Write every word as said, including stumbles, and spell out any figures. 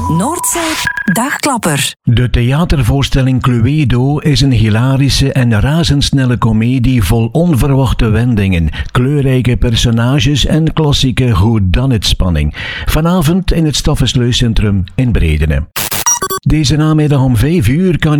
Noordzee Dagklapper. De theatervoorstelling Cluedo is een hilarische en razendsnelle komedie vol onverwachte wendingen, kleurrijke personages en klassieke whodunit-spanning. Vanavond in het Staffelsleucentrum in Bredene. Deze namiddag om vijf uur kan